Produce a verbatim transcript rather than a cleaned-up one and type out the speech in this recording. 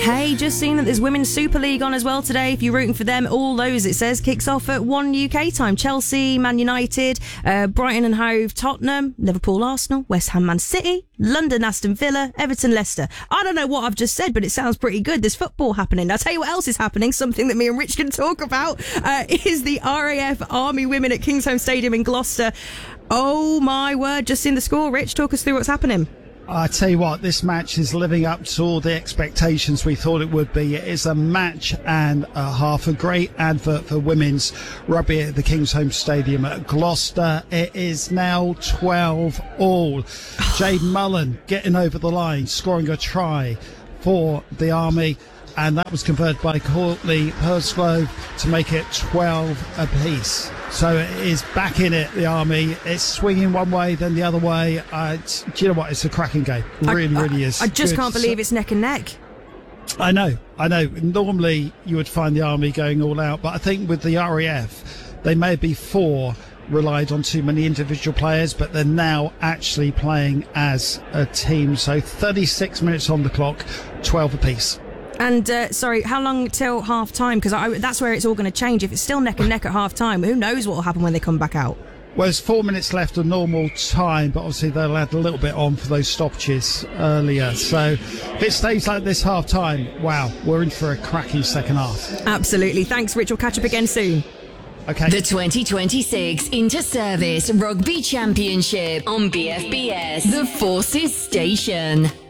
Hey, just seen that there's Women's Super League on as well today. If you're rooting for them, all those, it says, kicks off at one U K time. Chelsea, Man United, uh, Brighton and Hove, Tottenham, Liverpool, Arsenal, West Ham, Man City, London, Aston Villa, Everton, Leicester. I don't know what I've just said, but it sounds pretty good. There's football happening. I'll tell you what else is happening. Something that me and Rich can talk about uh, is the R A F Army Women at Kingsholm Stadium in Gloucester. Oh my word, just in the score. Rich, talk us through what's happening. I tell you what, this match is living up to all the expectations we thought it would be. It is a match and a half, a great advert for women's rugby at the Kingsholm Stadium at Gloucester. It is now twelve all. Jade Mullen getting over the line, scoring a try for the Army, and that was converted by Courtney Pursglove to make it twelve apiece. So it is back in it, the Army. It's swinging one way, then the other way. Uh, do you know what? It's a cracking game. Really, I, really I, is. I just Good. can't believe it's neck and neck. I know, I know. Normally you would find the Army going all out, but I think with the R A F, they may be four relied on too many individual players, but they're now actually playing as a team. So thirty-six minutes on the clock, twelve apiece. And, uh, sorry, how long till half-time? Because that's where it's all going to change. If it's still neck and neck at half-time, who knows what will happen when they come back out? Well, there's four minutes left of normal time, but obviously they'll add a little bit on for those stoppages earlier. So if it stays like this half-time, wow, we're in for a cracking second half. Absolutely. Thanks, Rich. We'll catch up again soon. Okay. The twenty twenty-six Inter-Service Rugby Championship on B F B S, the Forces Station.